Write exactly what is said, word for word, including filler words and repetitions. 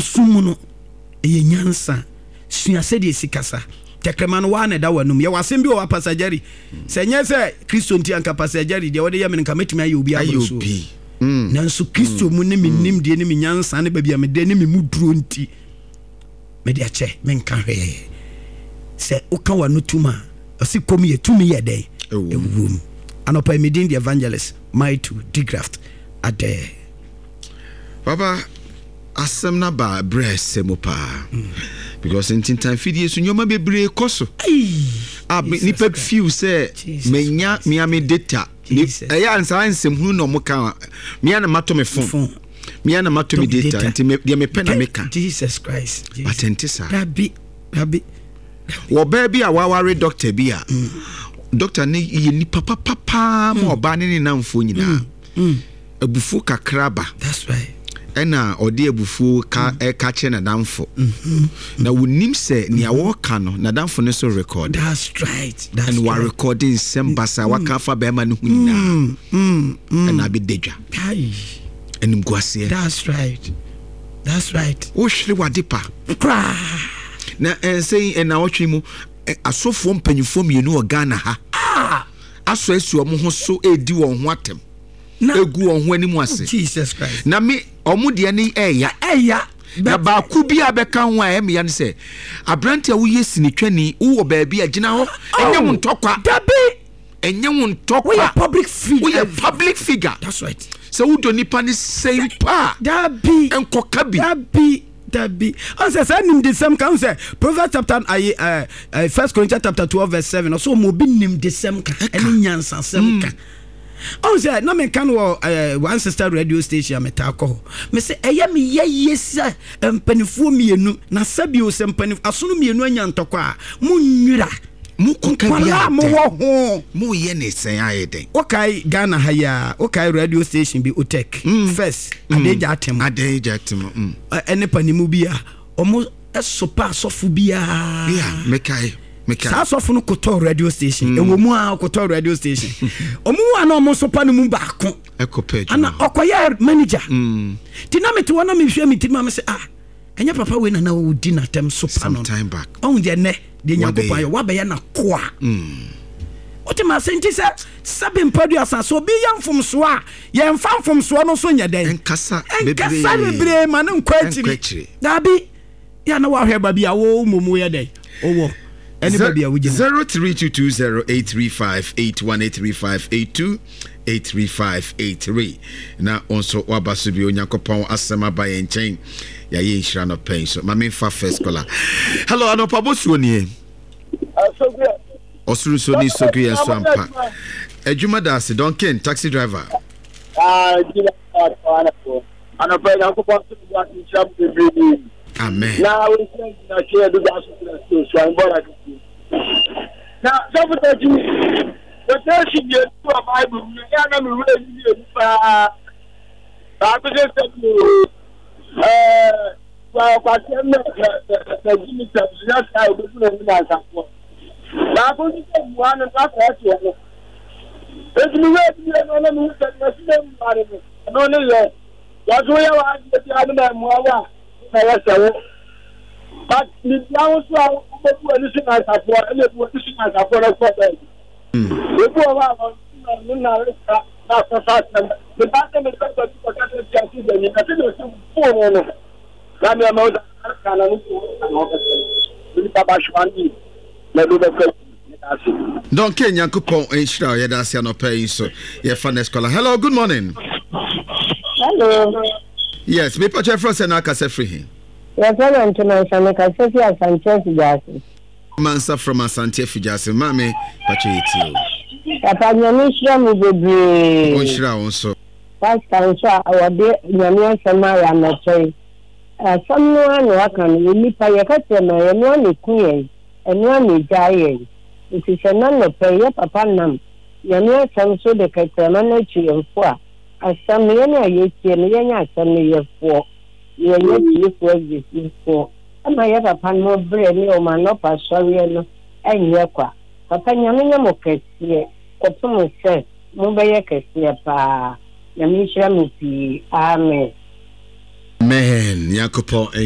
sumu no e nyansa sua se de sikasa tekrema no wa na da wanum ye wasem bi o pasageri se nye se Kristo nti anka pasageri de wode ye me nka metumi aye obi abroso mm nanso Kristo mu ne minim de ne me nyansa ne babia me de ne me muduro nti me de ache me nka hwe se uka wanu tuma osi komi ye tumi ye den ewum anopa medin the evangelist my to Digraft ade Baba asem na ba breast semopa because in time fidie so nyoma bebre koso ah nipa few say menya miami data eya ansa ansem hunu no moka mia na mato me phone mia na mato me data nti me me pena meka Jesus Christ patentisa rabi rabi wo baby a waware doctor bi a doctor ne ye nipa papa pa ma oba ne ne namfo nyina abufu kakraba that's right ena odi abufu ka mm. e ka che na damfo mhm na wonim se ne awo ka no na damfo ne so record that's right that's and right. we recording sembasa mm. waka fa be ma ne hu nyina mm mm ena be dedwa ai enim guase that's right that's right wo hwere wadepa kra na ensei ena wotwe mu asofo mpanyifo mienu o Ghana ha ah aso esu omo ho so edi won ho atem na egu won ho animu ase Jesus Christ na me omo de ne eya eya na ba ku bi abeka ho a em ya ne se abrante a wo yesi ni twani wo baabi a gina ho enye wo ntokwa dabi enye wo ntokwa we are public figure we are public figure that's right so wo do nipa ni same pa dabi enkoka bi dabi dabi answer say nim the same kan say Proverbs chapter uh, uh, First Corinthians chapter twelve verse seven so mo bi nim the same kan eni nyansa same kan on say na me kan wo one sister radio station metako me say eya me ye yesa empanifuo mienu na sabi o sempanif asono mienu anya ntokwa mu nwira mu konka bia mu wo ho mu ye ne sen ayeden okay Ghana haya okay radio station bi otek mm. first mm. adeja atem adeja atem mm. ene panimu bia omo esopa sofu bia yeah mekai mekai sa sofu no koto radio station mm. ewo mu a koto radio station omo wa na omo sopa no mu ba ko ekopeju ana okoya manager mm. tinamete wana me hwe me tinama me say ah enya papa we na na wo di na tem sopa no some time back on je ne de nyakopa yo wa be ya na koa mm Ote ma senti se sabe mpadu asaso bi yamfom so a ye mfamfom so no so nya den enkasa bebre enkasa bebre ma ne nkwa akiri dabi ya na wa hwe ba bia wo mumu ye den owo eni ba bia wo gina zero three two two zero eight three five eight one eight three five eight two eight three five eight three na onso wabaso bi Onyankopon asema ba ye nchen ya ye nhira no pen so ma me fa first caller hello anopa bosuo nie asogwe Osuru so ni so gye so ampa. Ejuma da se Duncan taxi driver. Ah, jina ana ko. Ana pa na ko pa so ya ti cham de bi. Amen. Na we say na share do that so so am bora ki. Na so for that you. The person you to a Bible, you na me we ni pa. Ba ko se se eh wa pa se na na jini ta ya ta do na na sa ko. Na ko ni se buana na ka se no. Esi ni we ni no na mu se na se mbare no. No ne ye. Ya so ya wa ni ti anu na mu awa. Na ya se wo. But ni ya wo so a ko bu ani se na sa po, ele bu ani se na sa po na ko be. Mm. E bu wa wa na na na na sa sa na. Ni ba se me ka ko ko ka se ya si de ni na se no se po no. Ka me ma o da ka na ni ko na ko se. Ni pa ba shwani. Don't Kenya Kupon Ishra Yadasi no pay so yeah finance caller. Hello, good morning. Hello. Yes, me put your first and I can say free. Yes, I'm to my son, I can say Asante Fijasi. Mansa from Asante Fijasi, Mammy, but you. Papa Yanisha Mubi. Oh, Shra also. Past Kansha, our dear Yamia Samara, and the train. Someone welcome, you need by your customer, and one is queen. And one is dying. It is a non of pay up upon them. Yamia some so the Catamanachi and four. As some yana yet, Yana, some year four. You are yet you for this four. And I have upon more bread, no man up as sorry and yakwa. Papa Yamina Mokessia, Cotumo says, Mobile Cassia pa Yamisha Mupi. Amen. Man, Yakopo.